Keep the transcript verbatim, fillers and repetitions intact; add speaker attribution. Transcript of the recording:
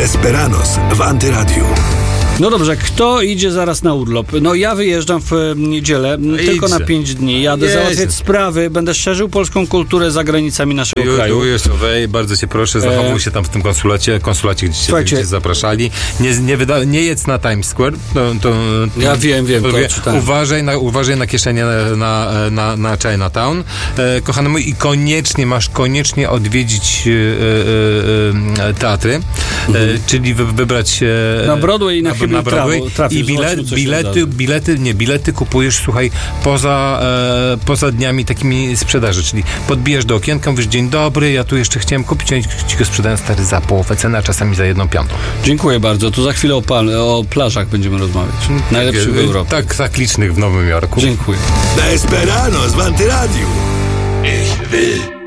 Speaker 1: Desperados w Antyradiu.
Speaker 2: No dobrze, kto idzie zaraz na urlop? No ja wyjeżdżam w niedzielę, no tylko
Speaker 3: idźcie.
Speaker 2: na pięć dni. Jadę
Speaker 3: Jeźdźcie.
Speaker 2: załatwiać sprawy, będę szerzył polską kulturę za granicami naszego
Speaker 3: Ju,
Speaker 2: kraju.
Speaker 3: ju, wej, bardzo cię proszę, zachowuj się tam w tym konsulacie, konsulacie gdzie cię,
Speaker 2: Słuchajcie.
Speaker 3: gdzie cię zapraszali. Nie, nie, wyda, nie jedz na Times Square. To, to,
Speaker 2: Ja wiem, wiem, to
Speaker 3: wie,
Speaker 2: czytałem.
Speaker 3: uważaj, na, uważaj na kieszenie na, na, na, na Chinatown. E, kochany mój, i koniecznie masz koniecznie odwiedzić e, e, e, teatry, mhm. e, czyli wy, wybrać się
Speaker 2: Na Broadway i na, na,
Speaker 3: na Broadway
Speaker 2: trafisz,
Speaker 3: i bilet,
Speaker 2: zobaczymy, co się
Speaker 3: bilety,
Speaker 2: wydarzy.
Speaker 3: bilety, nie, bilety kupujesz, słuchaj, poza, e, poza dniami takimi sprzedaży, czyli podbijesz do okienka, mówisz, dzień dobry, ja tu jeszcze chciałem kupić, oni ci go sprzedają stary za połowę ceny, a czasami za jedną piątą.
Speaker 2: Dziękuję bardzo. To za chwilę o, pal- o plażach będziemy rozmawiać. Najlepszy w Europie.
Speaker 3: Tak, tak licznych w Nowym Jorku.
Speaker 2: Dziękuję.
Speaker 1: Desperados w Antyradiu.
Speaker 4: Ich will